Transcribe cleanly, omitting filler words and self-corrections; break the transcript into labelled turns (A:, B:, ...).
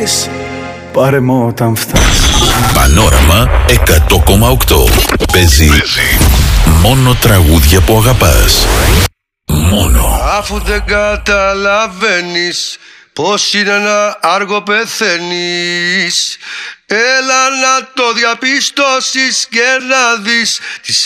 A: θέλεις, πάρε μου όταν φτάσεις.
B: Πανόραμα 100,8. Παίζει μόνο τραγούδια που αγαπάς. Μόνο.
C: Αφού δεν καταλαβαίνεις πως είναι να άργο πεθαίνεις, έλα να το διαπιστώσεις και να δεις τις